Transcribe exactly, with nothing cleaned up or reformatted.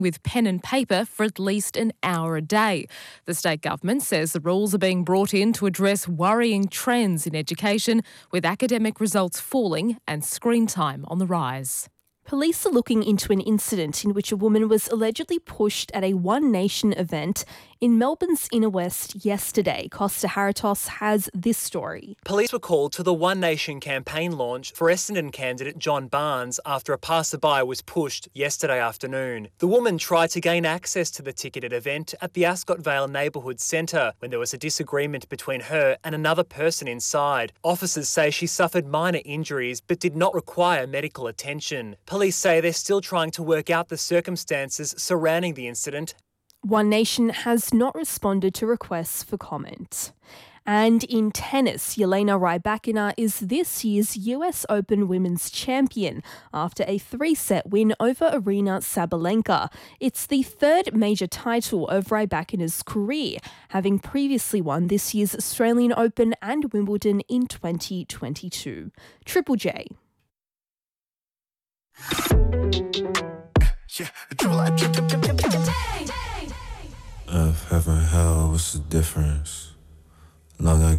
with pen and paper for at least an hour a day. The state government says the rules are being brought in to address worrying trends in education, with academic results falling and screen time on the rise. Police are looking into an incident in which a woman was allegedly pushed at a One Nation event in Melbourne's Inner West yesterday. Costa Haritos has this story. Police were called to the One Nation campaign launch for Essendon candidate John Barnes after a passerby was pushed yesterday afternoon. The woman tried to gain access to the ticketed event at the Ascot Vale Neighbourhood Centre when there was a disagreement between her and another person inside. Officers say she suffered minor injuries but did not require medical attention. Police say they're still trying to work out the circumstances surrounding the incident. One Nation has not responded to requests for comment. And in tennis, Jelena Rybakina is this year's U S Open Women's Champion after a three-set win over Arina Sabalenka. It's the third major title of Rybakina's career, having previously won this year's Australian Open and Wimbledon in twenty twenty-two. Triple J. Earth, heaven, hell, what's the difference? Long I